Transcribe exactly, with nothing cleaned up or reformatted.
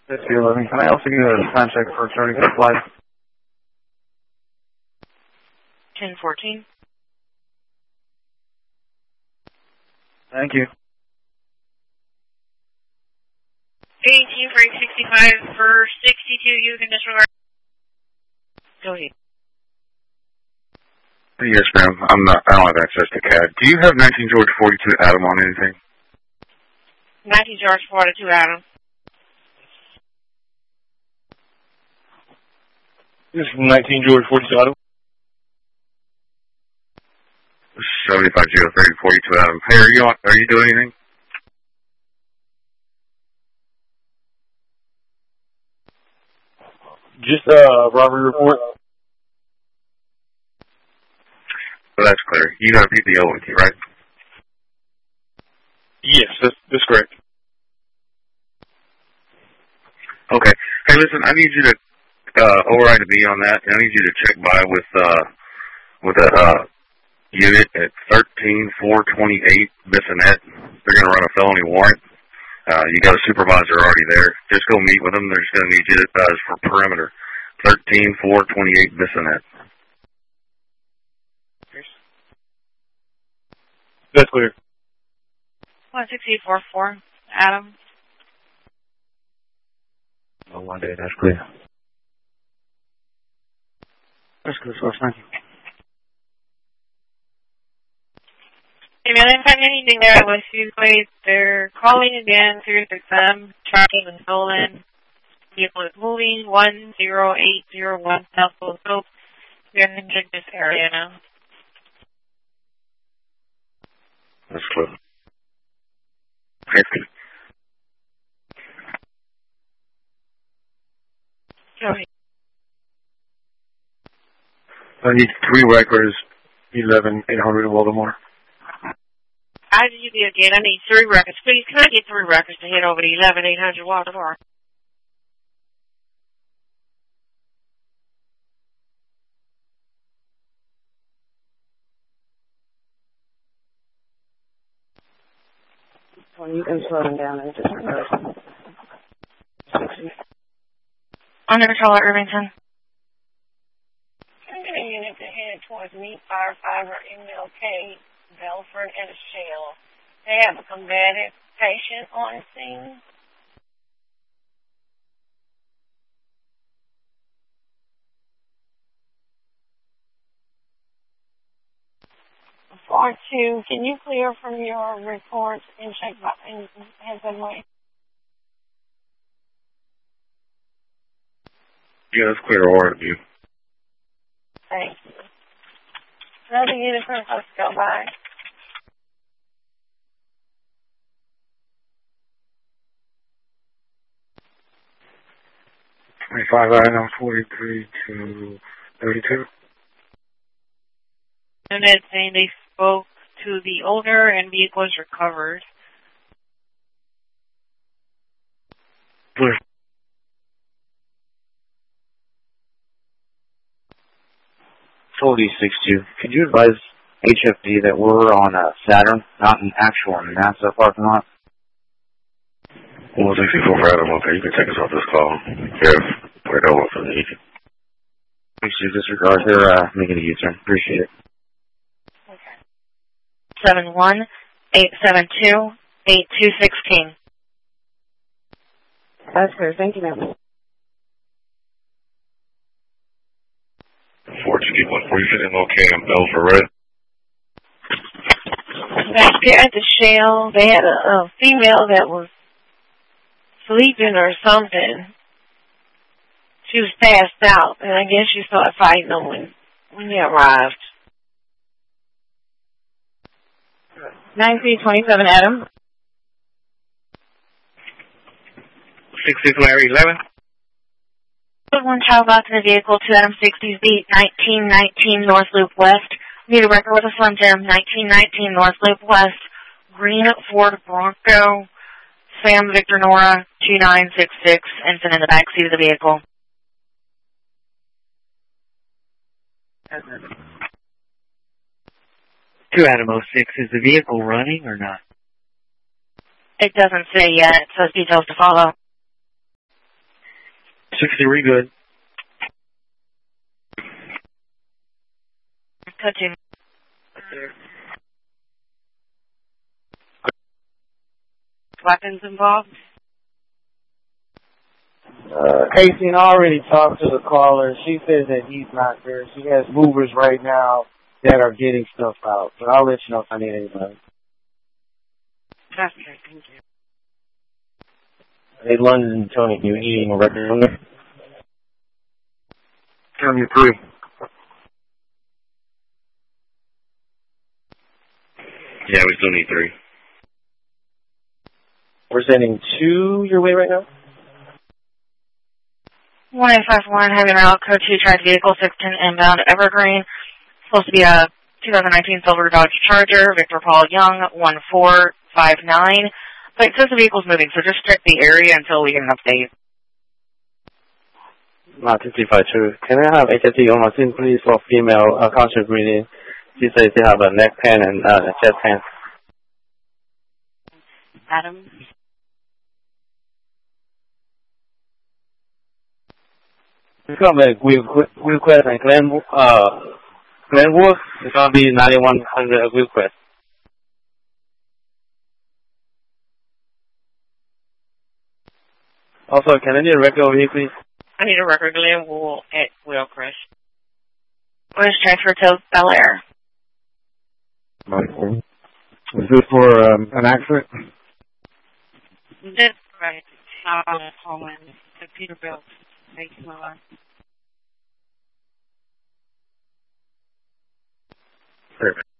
That's the eleven. Can I also get a time check for returning to flight? ten fourteen. Thank you. eighteen for eight sixty-five for sixty-two, you can disregard. Go ahead. Yes, ma'am. I'm not, I don't have access to C A D. Do you have nineteen George forty-two Adam on anything? nineteen George forty-two Adam. This is nineteen George forty-two Adam. seventy-five zero thirty forty-two Adam. Hey, are you on, are you doing anything? Just uh, robbery report. Well, that's clear. You got a P P O with you, right? Yes, that's, that's correct. Okay. Hey, listen, I need you to uh, override a B on that, and I need you to check by with uh, with a uh, unit at thirteen four twenty-eight Bissonnet. They're going to run a felony warrant. Uh, you got a supervisor already there. Just go meet with them. They're just going to need you to, uh, for perimeter. thirteen four twenty-eight Bissonnet. That's clear. one six eight four four, Adam. Oh, one day, that's clear. That's good, so thank you. Hey, man, I didn't find anything there with you guys. They're calling again, Sirius X M, tracking and stolen. Vehicle is moving, one zero eight zero one South Pole Slope. We're in this area now. That's clear. Thank you. Okay. I need three records, eleven eight hundred in Baltimore. How did you do again? I need three records. Please, can I get three records to head over to eleven eight hundred Baltimore? Well, you can slow them down in different person. Under control at Irvington. I'm getting a unit to head towards Meat Fire Fiber M L K, Belford, and Shell. They have a combative patient on scene. Four two, can you clear from your report and check by and have them wait? Yeah, that's clear order of you. Thank you. Another unit from us go by. twenty-five item forty-three to thirty-two. And then saying they spoke to the owner and vehicle was recovered. Clear. forty sixty-two. Could you advise H F D that we're on a Saturn, not an actual NASA parking lot? Well, sixty-four for Adam. Okay, you can take us off this call. Yes, we're over for the agent. Make sure you disregard. They're uh, making a U-turn. Appreciate it. Seven one eight seven two eight two sixteen. That's clear. Thank you, ma'am. four two one, were you sitting okay in Belford, right? Back there at the Shell, they had a, a female that was sleeping or something. She was passed out, and I guess you started fighting them when, when you arrived. nine three two seven, Adam. six six Larry eleven. Put one child out to the vehicle, two Adam sixties beat, nineteen nineteen North Loop West. Need a record with a Slim Jim, nineteen nineteen North Loop West. Green Ford Bronco, Sam Victor Nora, two nine six six, infant in the backseat of the vehicle. two Adam oh six, is the vehicle running or not? It doesn't say yet. It says details to follow. sixty-three good. Code two. Weapons involved? Uh, Casey already talked to the caller. She says that he's not there. She has movers right now that are getting stuff out. But I'll let you know if I need anybody. That's okay, thank you. Hey, London, Tony, you eating a record on there? seventy-three. Yeah, we still need three. We're sending two your way right now? one eight five one, having route, code two, tracked vehicle, sixteen inbound, Evergreen. Supposed to be a two thousand nineteen Silver Dodge Charger, Victor Paul Young, one four five nine. But it says the vehicle's moving, so just check the area until we get an update. Not fifty-five two. Can I have H F T on my scene, please, for female uh, conscious breathing? She says they have a neck pain and uh, a chest pain. Adam? It's going to be Wheelquest and Glen, uh, Glenwood. It's going to be ninety-one hundred at Wheelquest. Also, can I need a record over here, please? I need a record Glenwood at Wheelcrest. Where's transfer to Bel Air? Right. Is this for um, an accident? That's right. I'm calling to Peterbilt. Thank you, my life. Perfect.